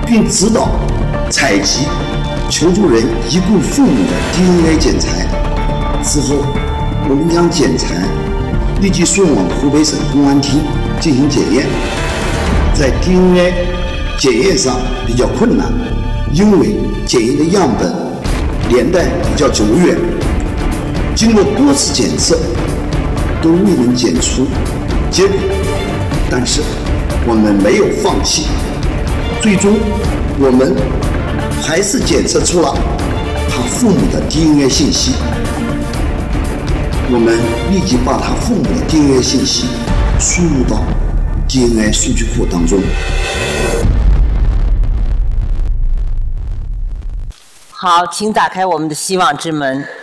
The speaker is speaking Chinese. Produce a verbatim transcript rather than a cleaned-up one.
并指导采集求助人已故父母的 D N A 检材。之后，我们将检材立即送往湖北省公安厅进行检验。在 D N A 检验上比较困难，因为检验的样本年代比较久远，经过多次检测都未能检出结果，但是我们没有放弃，最终我们还是检测出了他父母的 D N A 信息。我们立即把他父母的 D N A 信息输入到 D N A 数据库当中。 好，请打开我们的希望之门。